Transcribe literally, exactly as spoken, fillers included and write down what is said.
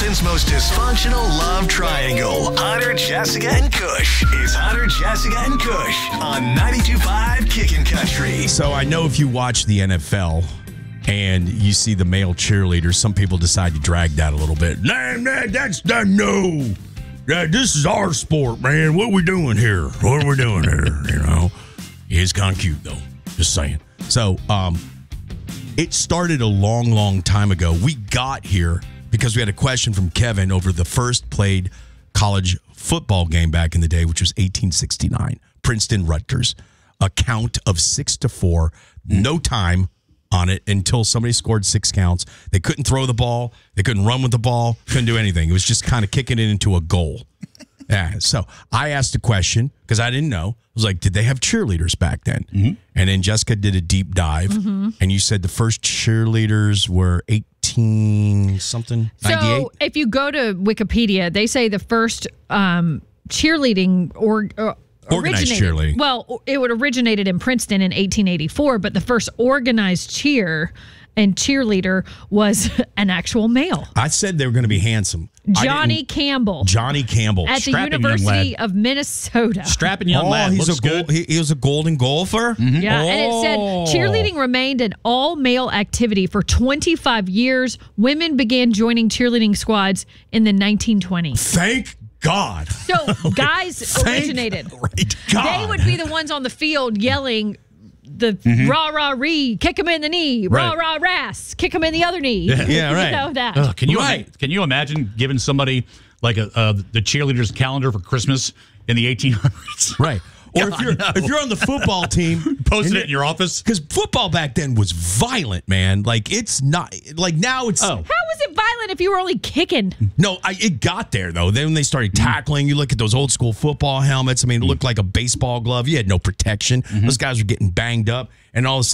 Hamilton's most dysfunctional love triangle. Hunter, Jessica, and Kush. It's Hunter, Jessica, and Kush on ninety-two point five Kickin' Country. So I know if you watch the N F L and you see the male cheerleaders, some people decide to drag that a little bit. Nah, nah, that's the no. Yeah, this is our sport, man. What are we doing here? What are we doing here? You know, it's kind of cute though. Just saying. So, um, it started a long, long time ago. We got here because we had a question from Kevin over the first played college football game back in the day, which was eighteen sixty-nine, Princeton Rutgers. A count of six to four, no time on it until somebody scored six counts. They couldn't throw the ball. They couldn't run with the ball. Couldn't do anything. It was just kind of kicking it into a goal. Yeah. So I asked a question because I didn't know. I was like, did they have cheerleaders back then? Mm-hmm. And then Jessica did a deep dive. Mm-hmm. And you said the first cheerleaders were eighteen something, ninety-eight? So if you go to Wikipedia, they say the first um, cheerleading or. Uh, Organized originated, cheerleading. Well, it would originated in Princeton in eighteen eighty-four, but the first organized cheer and cheerleader was an actual male. I said they were going to be handsome. Johnny Campbell. Johnny Campbell. At the University of Minnesota. Strapping young oh, lad. He's Looks a goal, good. he, he was a golden golfer? Mm-hmm. Yeah, oh. and it said cheerleading remained an all-male activity for twenty-five years. Women began joining cheerleading squads in the nineteen twenties. Thank God. So guys Thank originated. Right God. They would be the ones on the field yelling the Mm-hmm. rah rah ree, kick him in the knee, rah Right. rah ras, kick him in the other knee. Yeah, right. You know that. Ugh, can you Right. ima- can you imagine giving somebody like a uh, the cheerleaders calendar for Christmas in the eighteen hundreds? Right. Or if God, you're no. if you're on the football team, Posting it in your office? because football back then was violent, man. Like it's not like now it's Oh. How was it violent if you were only kicking? no. I, it got there though. Then when they started tackling, you look at those old school football helmets. I mean, it looked like a baseball glove. You had no protection. Those guys were getting banged up, and all of a sudden.